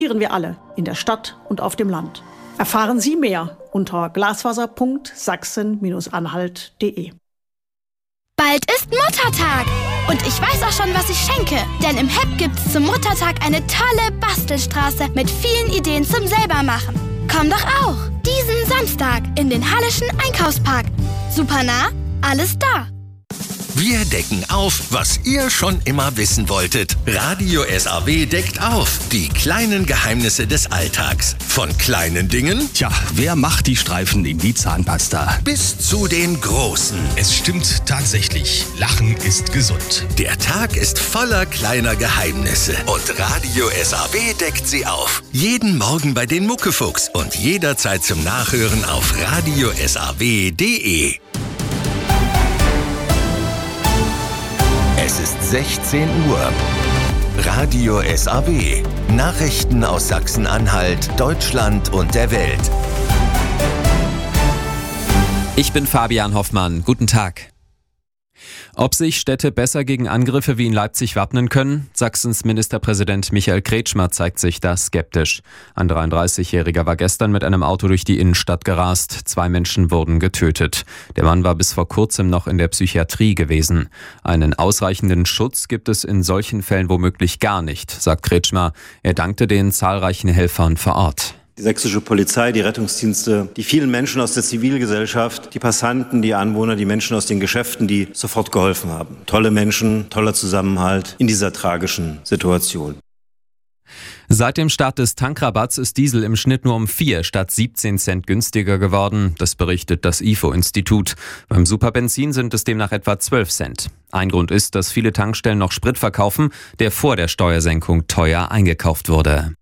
wir alle in der Stadt und auf dem Land. Erfahren Sie mehr unter glasfaser.sachsen-anhalt.de. Bald ist Muttertag und ich weiß auch schon, was ich schenke. Denn im HEP gibt's zum Muttertag eine tolle Bastelstraße mit vielen Ideen zum Selbermachen. Komm doch auch diesen Samstag in den Halleschen Einkaufspark. Super nah, alles da. Wir decken auf, was ihr schon immer wissen wolltet. Radio SAW deckt auf. Die kleinen Geheimnisse des Alltags. Von kleinen Dingen, Tja, wer macht die Streifen in die Zahnpasta? bis zu den großen. Es stimmt tatsächlich. Lachen ist gesund. Der Tag ist voller kleiner Geheimnisse. Und Radio SAW deckt sie auf. Jeden Morgen bei den Muckefuchs und jederzeit zum Nachhören auf radiosaw.de. Es ist 16 Uhr. Radio SAW. Nachrichten aus Sachsen-Anhalt, Deutschland und der Welt. Ich bin Fabian Hoffmann. Guten Tag. Ob sich Städte besser gegen Angriffe wie in Leipzig wappnen können? Sachsens Ministerpräsident Michael Kretschmer zeigt sich da skeptisch. Ein 33-Jähriger war gestern mit einem Auto durch die Innenstadt gerast. 2 Menschen wurden getötet. Der Mann war bis vor kurzem noch in der Psychiatrie gewesen. Einen ausreichenden Schutz gibt es in solchen Fällen womöglich gar nicht, sagt Kretschmer. Er dankte den zahlreichen Helfern vor Ort. Die sächsische Polizei, die Rettungsdienste, die vielen Menschen aus der Zivilgesellschaft, die Passanten, die Anwohner, die Menschen aus den Geschäften, die sofort geholfen haben. Tolle Menschen, toller Zusammenhalt in dieser tragischen Situation. Seit dem Start des Tankrabatts ist Diesel im Schnitt nur um 4 statt 17 Cent günstiger geworden. Das berichtet das IFO-Institut. Beim Superbenzin sind es demnach etwa 12 Cent. Ein Grund ist, dass viele Tankstellen noch Sprit verkaufen, der vor der Steuersenkung teuer eingekauft wurde.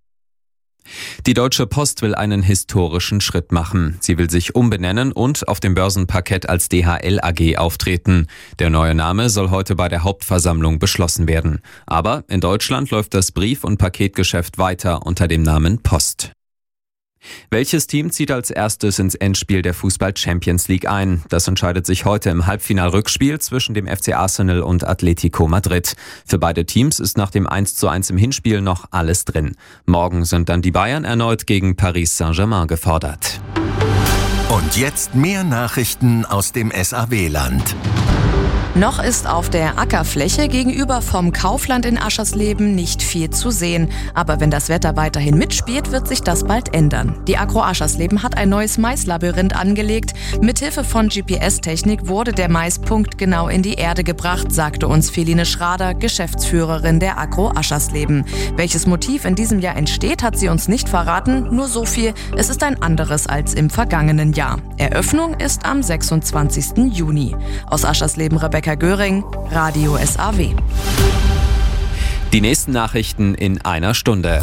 Die Deutsche Post will einen historischen Schritt machen. Sie will sich umbenennen und auf dem Börsenparkett als DHL AG auftreten. Der neue Name soll heute bei der Hauptversammlung beschlossen werden. Aber in Deutschland läuft das Brief- und Paketgeschäft weiter unter dem Namen Post. Welches Team zieht als erstes ins Endspiel der Fußball-Champions League ein? Das entscheidet sich heute im Halbfinal-Rückspiel zwischen dem FC Arsenal und Atletico Madrid. Für beide Teams ist nach dem 1:1 im Hinspiel noch alles drin. Morgen sind dann die Bayern erneut gegen Paris Saint-Germain gefordert. Und jetzt mehr Nachrichten aus dem SAW-Land. Noch ist auf der Ackerfläche gegenüber vom Kaufland in Aschersleben nicht viel zu sehen. Aber wenn das Wetter weiterhin mitspielt, wird sich das bald ändern. Die Agro Aschersleben hat ein neues Maislabyrinth angelegt. Mithilfe von GPS-Technik wurde der Mais punktgenau in die Erde gebracht, sagte uns Feline Schrader, Geschäftsführerin der Agro Aschersleben. Welches Motiv in diesem Jahr entsteht, hat sie uns nicht verraten. Nur so viel, es ist ein anderes als im vergangenen Jahr. Eröffnung ist am 26. Juni. Aus Aschersleben Rebecca Göring, Radio SAW. Die nächsten Nachrichten in einer Stunde.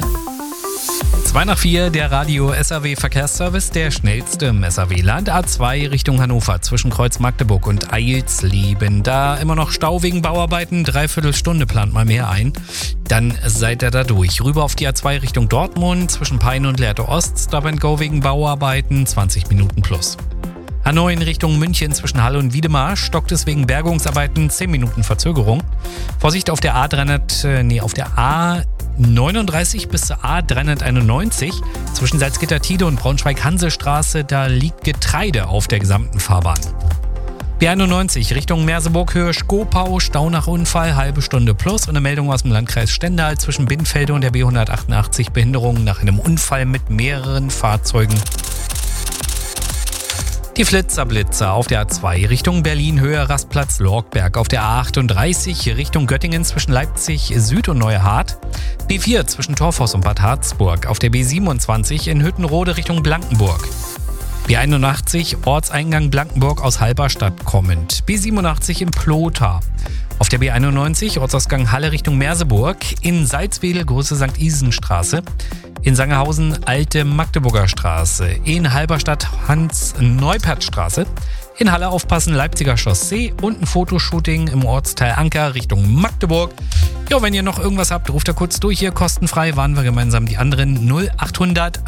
3:02, der Radio SAW Verkehrsservice, der schnellste im SAW-Land. A2 Richtung Hannover zwischen Kreuz Magdeburg und Eilsleben. Da immer noch Stau wegen Bauarbeiten, 3/4 Stunde plant mal mehr ein. Dann seid ihr da durch. Rüber auf die A2 Richtung Dortmund zwischen Peine und Lehrte Ost. Stop and Go wegen Bauarbeiten, 20 Minuten plus. A9 in Richtung München zwischen Halle und Wiedemar stockt es wegen Bergungsarbeiten 10 Minuten Verzögerung. Vorsicht auf der A39 bis zur A391 zwischen Salzgitter-Tide und Braunschweig-Hansestraße, da liegt Getreide auf der gesamten Fahrbahn. B91 Richtung Merseburg-Höhe Skopau, Stau nach Unfall, halbe Stunde plus und eine Meldung aus dem Landkreis Stendal zwischen Binnfelde und der B188 Behinderung nach einem Unfall mit mehreren Fahrzeugen. Die Flitzer-Blitzer auf der A2 Richtung Berlin-Höhe Rastplatz Lorgberg, auf der A38 Richtung Göttingen zwischen Leipzig Süd und Neuhardt, B4 zwischen Torfhaus und Bad Harzburg, auf der B27 in Hüttenrode Richtung Blankenburg, B81 Ortseingang Blankenburg aus Halberstadt kommend, B87 in Plotha, auf der B91 Ortsausgang Halle Richtung Merseburg, in Salzwedel Große St. Isenstraße, in Sangerhausen Alte Magdeburger Straße, in Halberstadt Hans-Neupert-Straße, in Halle aufpassen Leipziger Chaussee und ein Fotoshooting im Ortsteil Anker Richtung Magdeburg. Ja, wenn ihr noch irgendwas habt, ruft da kurz durch hier, kostenfrei, waren wir gemeinsam die anderen 0800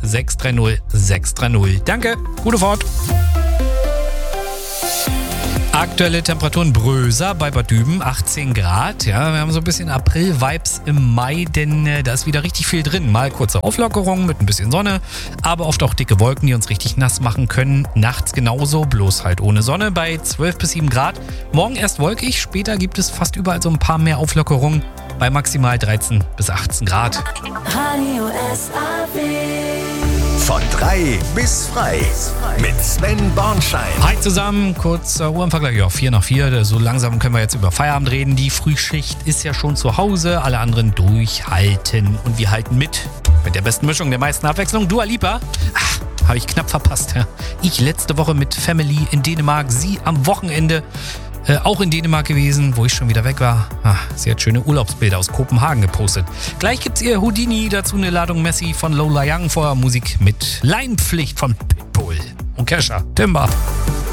1630 630. Danke, gute Fahrt. Aktuelle Temperaturen Bröser bei Bad Düben, 18 Grad. Ja, wir haben so ein bisschen April-Vibes im Mai, denn da ist wieder richtig viel drin. Mal kurze Auflockerungen mit ein bisschen Sonne, aber oft auch dicke Wolken, die uns richtig nass machen können. Nachts genauso, bloß halt ohne Sonne bei 12 bis 7 Grad. Morgen erst wolkig, später gibt es fast überall so ein paar mehr Auflockerungen bei maximal 13 bis 18 Grad. Radio SAW. Von 3 bis frei mit Sven Bornschein. Hi zusammen, kurzer Uhr im Vergleich, ja, 4 nach 4. So langsam können wir jetzt über Feierabend reden. Die Frühschicht ist ja schon zu Hause, alle anderen durchhalten. Und wir halten mit der besten Mischung, der meisten Abwechslung. Dua Lipa, habe ich knapp verpasst. Ja. Ich letzte Woche mit Family in Dänemark, sie am Wochenende auch in Dänemark gewesen, wo ich schon wieder weg war. Sie hat schöne Urlaubsbilder aus Kopenhagen gepostet. Gleich gibt's ihr Houdini, dazu eine Ladung Messi von Lola Young, vorher Musik mit Laienpflicht von Pitbull und Kesha. Timber.